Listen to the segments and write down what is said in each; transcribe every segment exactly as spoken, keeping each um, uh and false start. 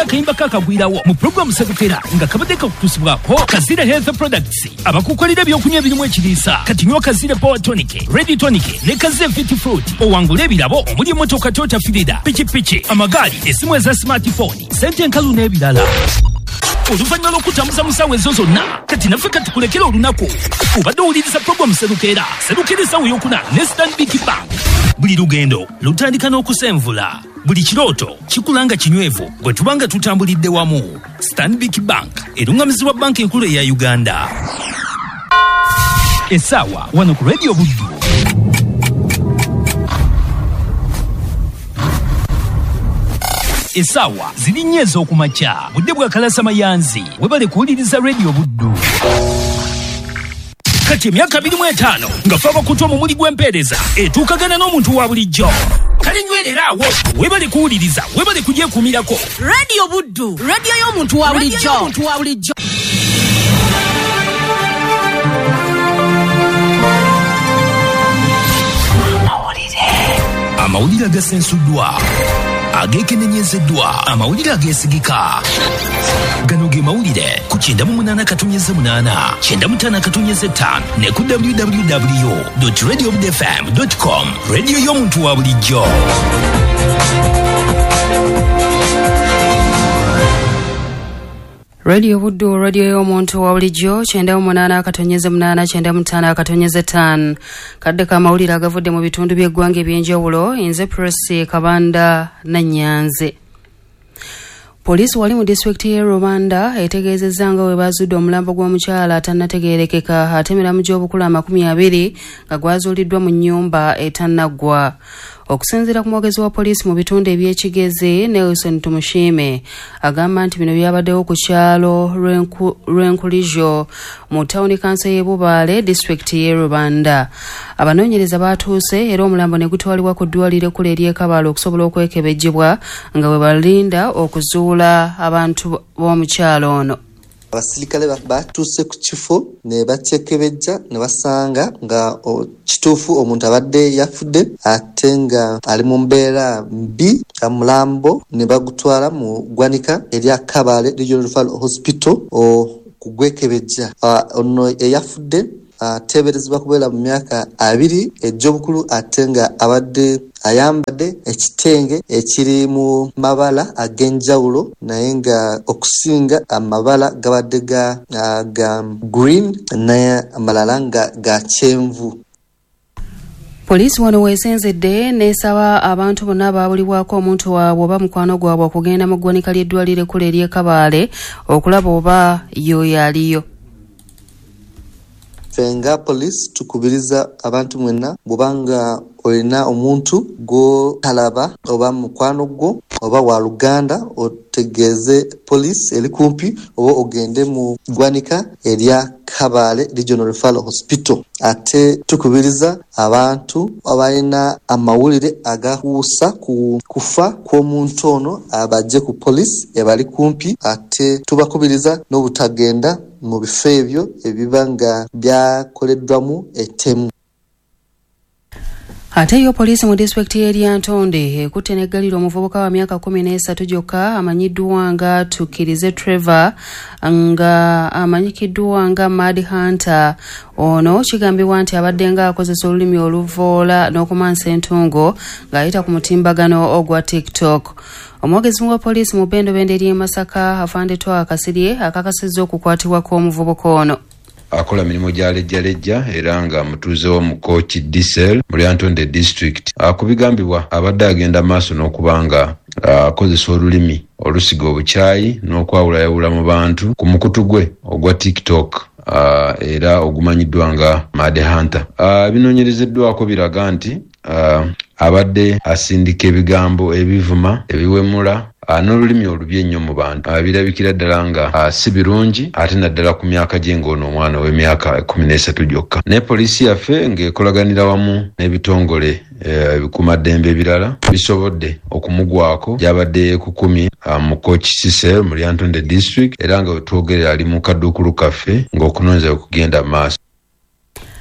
akayimba kakagwirawo mu program Serukera nga kabadde kakutusibwako Kazira Health Products abakukolera ebyokunywa ebirimu ekiriisa kati nywa Kazira Power Tonic, Ready Tonic ne Kazira Fit Fruit owangula ebirabo omuli emmotoka Toyota Fielder, pikipiki, amagaali, essimu eza smartphone, sente enkalu n'ebirala. Oluvannyuma lw'okutambuza musawo ezo zonna kati naffe katukulekera olunaku obadde owuliriza program Serukera Serukera essawo eyokuna ne Stanbic Bank. Buli lugendo lutandika n'okusenvula, buli kirooto kikulanga kinywevu gwe tubanga tutambulidde wamu. Stanbic Bank erungamizibwa banka enkulu eya Uganda. Essaawa wano ku Radio Buddu. Essaawa ziri nnya ez'okumakya budde bwa kalasa mayanzi webale kuwuliriza Radio Buddu. Kati emyaka abiri mu etaano nga ffe abakutu omumuli gw'empeereza etuukagana n'omuntu wa bulijjo. Kale nywereraawo webale kuwuliriza webale kugyekuumirako. Radio Buddu, radio y'omuntu wa bulijjo. Amawulire agasensuddwa, ageekenenyezeddwa, amawulire ageesigika. Gano ge mawulire ku kyenda mu munaana katonnyeze munaana, kyenda mu ttaano katonnyeze ttaano ne ku w w w dot radio buddu f m dot com. Radio y'omuntu wa bulijjo. Radio Buddu, radio y'omuntu wa bulijjo, kyenda mu munaana akatonyeze munaana, kyenda mu ttaano akatonyeze ttaano. Kadde ka mawulire agavudde mu bitundu by'eggwanga eby'enjawulo, nze Presi Kabanda Nanyanze. Poliisi wali mu disitulikiti y'e Rwanda etegeezezza nga we baazudde omulambo gw'omukyala atannategeerekeka atemera mu gy'obukulu amakumi abiri nga gwazuuliddwa mu nnyumba etannaggwa. Okusinziira ku mwogezi wa poliisi mu bitundu eby'ekigezi Nelson Tumushime agamba nti bino byabaddewo ku kyalo Rwenkulijo mu tawuni kanso y'e Bubaale disitulikiti y'e Rwanda. Abanoonyereza baatuuse era omulambo ne gutwalibwa ku ddwaliro ekkulu ery'e Kabaale okusobola okwekebejjebwa nga we balinda okuzuula abantu b'omukyalo ono. Abasirikale batuuse ku kifo ne bakyekebejja ne basanga nga kituufu omuntu abadde yafudde ate nga ali mu mbeera mbi. Omulambo ne bagutwala mu ggwanika erya Kabaale Regional Referral Hospital okugwekebejja. Ono eyafudde ateeberezebwa kubeera mu myaka abiri egy'obukulu ate nga abadde ayambadde ekitenge ekiri mu mabala ag'enjawulo naye nga okusinga amabala gabadde ga, uh, ga green naye amalala nga ga kyenvu. Poliisi wano weesenzedde n'esaba abantu bonna abaabulibwako omuntu waabwe oba mukwano gwabwe okugenda mu ggwanika ly'eddwaliro ekkulu ery'e Kabaale okulaba oba y'oyo aliyo. Fenga police tukubiriza abantu mwenna bubanga olina omuntu go talaba oba mukwano gwo oba wa Luganda otegeze police eri kumpi oba ogende mu ggwanika erya Kabaale Regional Referral Hospital. Ate tukubiriza abantu abalina amawulire agahuusa ku kufa kw'omuntu ono abajje ku police ebali kumpi. Ate tubakubiriza n'obutagenda mu bifo ebyo ebiba nga byakoleddwamu ettemu. Ate yo poliisi mu disitulikiti y'e Ntonde ekutte n'eggalira omuvubuka wa myaka kumi n'esatu gyokka amanyiddwa nga Tukirize Trevor nga amanyikiddwa nga Mad Hunter. Ono kigambibwa nti abadde nga akozesa olulimi oluvoola n'okumansa entungo ng'ayita ku mutimbagano ogwa TikTok. Omwogezi wa poliisi mu Bendobende ly'e Masaka Afande Twa Kasirye akakasizza okukwatibwa kw'omuvubuka ono. Akola mirimu gyalejjalejja era nga mutuuze mu Kochi Diesel mu Ntonde District. Akubigambibwa abadde agenda maaso n'okubanga akozesa olulimi olusiga obukyayi n'okwawulayawula mu bantu ku mukutu gwe ogwa TikTok uh, era ogumanyiddwa nga Mad Hunter. Uh, binoonyerezeddwako biraga nti uh, abadde asindika ebigambo ebivuma ebiwemula Uh, n'olulimi olubi ennyo mu bantu uh, birabikira ddala nga uh, si birungi ate naddala ku myaka gye ng'ono omwana w'emyaka kumi n'esatu gyokka. Ne poliisi yaffe ng'ekolaganira wamu n'ebitongole ebikuumaddembe uh, ebirala bisobodde okumugwako gy'abadde kukumi uh, mu Kochi Diesel mu Ntonde District era nga wetwogerera ali mu kaduukulu kaffe ng'okunoonyeza okugenda maaso.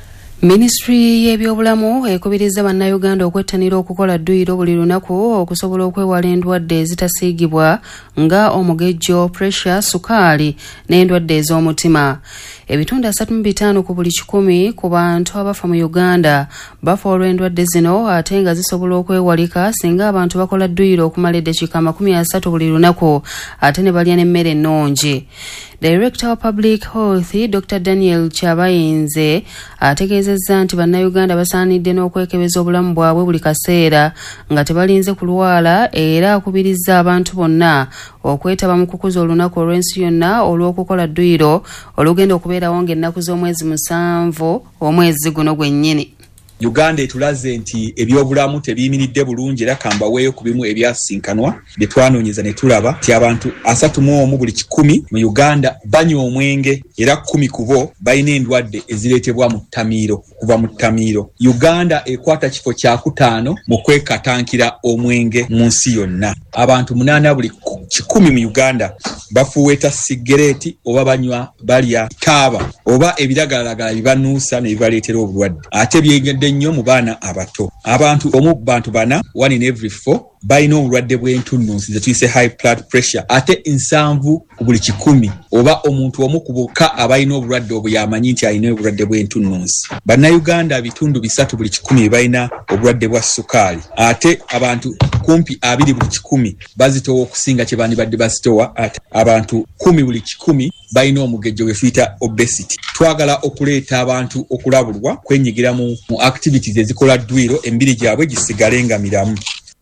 Ministry y'ebyobulamu ekubiriza bannayuganda okwettanira okukola dduyiro buli lunaku okusobola okwewala endwadde ezitasiigibwa nga omugejjo, pressure, sukaali n'endwadde ez'omutima. Ebitundu asatu mu bitaano ku buli kikumi ku bantu abafa mu Uganda bafa olw'endwadde zino ate nga zisobola okwewalika singa abantu bakola dduyiro okumala eddakiika makumi asatu buli lunaku ate ne balya n'emmere ennungi. Director of Public Health Doctor Daniel Chabayinze ategeezezza nti bannayuganda basaanidde n'okwekebeza obulamu bwabwe buli kaseera nga tebalinze kulwala, era akubirizza abantu bonna okwetaba mu kukuza olunaku olw'ensi yonna olw'okukola dduyiro olugenda okubeerawo ng'ennaku z'omwezi musanvu omwezi guno gwennyini. Uganda etulaze nti ebyobulamu tebiyimiridde bulungi era kambaweeyo ku bimu ebyasinkanwa bye twanoonyeza ne tulaba nti abantu asatu mu omu buli kikumi mu Uganda banywa omwenge era kumi ku bo balina endwadde ezireetebwa mu ttamiiro kuva mu ttamiiro. Uganda ekwata kifo kya kutaano mu kwekatankira omwenge mu nsi yonna. Abantu munaana buli kikumi mu Uganda bafuweeta sigareeti oba banywa balya taaba oba ebiragalalagala bibanuusa ne bibaleetera obulwadde ate byengedde nnyo mu baana abato. Abantu omu bantu bana one in every four balina obulwadde bw'entunnunsi ze tuyise high blood pressure ate nsanvu ku buli kikumi oba omuntu omu ku bokka abalina obulwadde obwo yamanyi nti alina obulwadde bw'entunnunsi. Bannayuganda bitundu bisatu buli kikumi balina obulwadde bwa sukaali ate abantu kumpi abiri buli kikumi bazitowa okusinga kye bandibadde bazitowa ate abantu kumi buli kikumi balina omugejjo gwe tuyita obesity. Twagala okuleeta abantu okulabulwa kwenyigira mu, mu activities ezikola dduyiro embiri gyabwe gisigale nga miramu.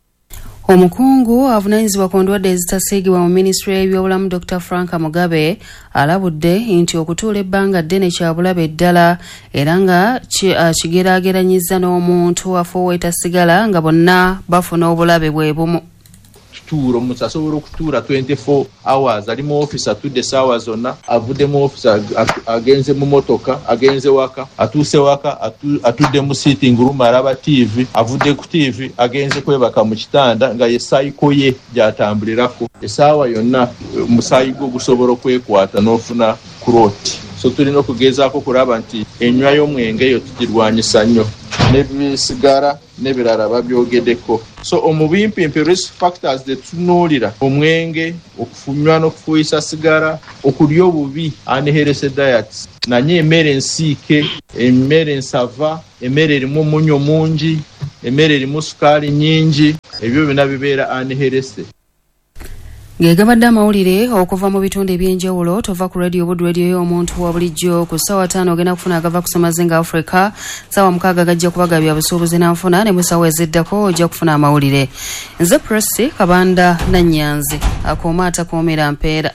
Omukungu avunaanyizibwa ku ndwadde ezitasiigibwa mu Ministry y'ebyobulamu Doctor Frank Mugabe alabudde nti okutuula ebbanga ddene kya bulabe ddala era nga kigeraageranyizza n'omuntu afuuweeta sigala nga bonna bafuna obulabe bwe bumu. Tuuro omuntu asobola okutuula twenty-four hours ali mu office atudde essaawa zonna avudde mu office agenze mu motoka agenze waka atuuse waka atu, atudde mu sitting room alaba T V avudde ku T V agenze kwebaka mu kitanda nga ye cycle ye gyatambulirako essaawa yonna omusaayi gwo gusobola okwekwata n'ofuna kuroti. So tulina okugezaako kulaba nti ennywa y'omwenge eyo tugirwanyisa nnyo n'ebisigara n'ebirala babyogeddeko. So omubimpimpi risk factors de tunuulira omwenge, okufunywa n'okufuuyisa sigara, okulya obubi unhealthy diets, nanye emmere ensiike, emmere ensava, emmere erimu omunnyo mungi, emmere erimu sukaali nnyingi, ebyo byonna bibeera unhealthy. Ng'egabadde amawulire okuva mu bitundu eby'enjawulo tova ku radio Bud radio y'omuntu wa bulijjo ku ssaawa ttaano ogenda kufuna agava ku Semazinga Africa, ssaawa mukaaga gajja kubaga bya busuubuzi n'anfuna ne mu ssaawa eziddako ojja kufuna amawulire. Nze Presi Kabanda Nannyanzi akooma atakoomera mpeera.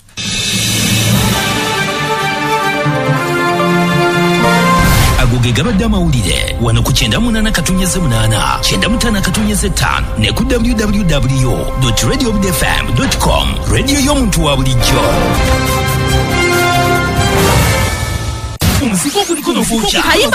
Agoge gabadde amawulire wano ku kyenda munana katonyeze munana kyenda mutana katonyeze ttaano ne ku w w w dot radio bud f m dot com radio y'omuntu wa bulijjo. Omuzigo guliko n'ofuuka